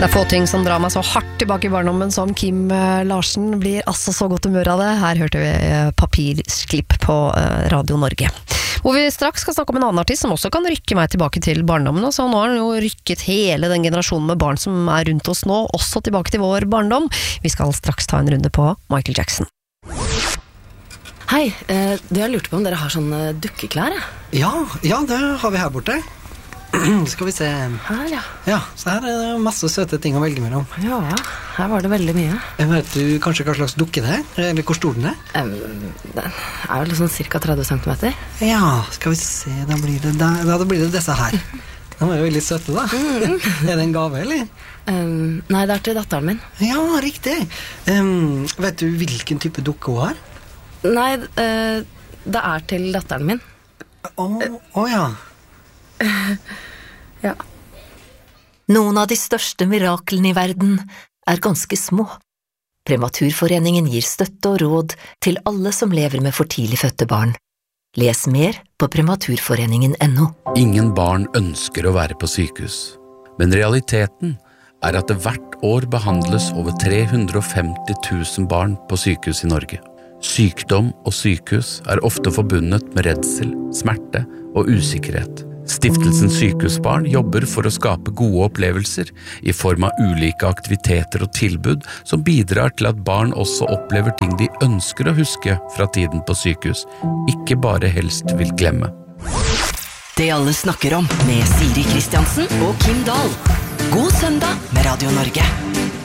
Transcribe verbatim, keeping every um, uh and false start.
Det er få ting som drar meg så hardt tilbake i barndommen som Kim Larsen blir altså så godt humør av det. Her hørte vi Papirsklipp på Radio Norge. Hvor vi straks skal snakke om en annen artist som også kan rykke meg tilbake til barndommen. Og så nå har han jo rykket hele den generasjonen med barn som er rundt oss nå, også tilbake til vår barndom. Vi skal straks ta en runde på Michael Jackson. Hei, eh, jeg lurte på om dere har sånne dukkeklær, ja? Ja, ja, det har vi her borte. Skal vi se. Her, ja. Ja, så her er det masse søte ting å velge mellom. Ja, her var det veldig mye. Vet du kanskje hva slags dukke det er? Eller hvor stor den er? Um, den er vel sånn cirka tretti centimeter. Ja, skal vi se, da blir det, da, da blir det disse her. De er jo veldig søte da. Mm. Er det en gave, eller? Um, nei, det er til datteren min. Ja, riktig. Um, vet du hvilken type dukke hun har? Nei, uh, det er til datteren min. Å, oh, oh, ja. Ja. Noen av de største miraklene i verden er ganske små. Prematurforeningen gir støtte og råd til alle som lever med for tidlig fødte barn. Les mer på prematurforeningen punktum no. Ingen barn ønsker å være på sykehus, men realiteten er at det hvert år behandles over tre hundre og femti tusen barn på sykehus i Norge. Sykdom og sykehus er ofte forbundet med redsel, smerte og usikkerhet. Stiftelsen Sykehusbarn jobber for å skape gode opplevelser i form av ulike aktiviteter og tilbud som bidrar til at barn også opplever ting de ønsker å huske fra tiden på sykehus, ikke bare helst vil glemme. Det alle snakker om med Siri Kristiansen og Kim Dahl. God søndag med Radio Norge.